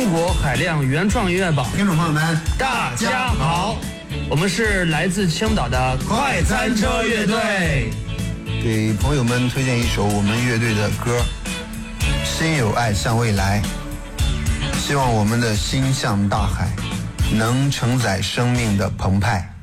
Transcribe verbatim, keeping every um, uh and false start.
中国海量原创音乐榜。 听众朋友们， 大家好，我们是来自青岛的快餐车乐队， 给朋友们推荐一首我们乐队的歌《心有爱向未来》，希望我们的心向大海，能承载生命的澎湃。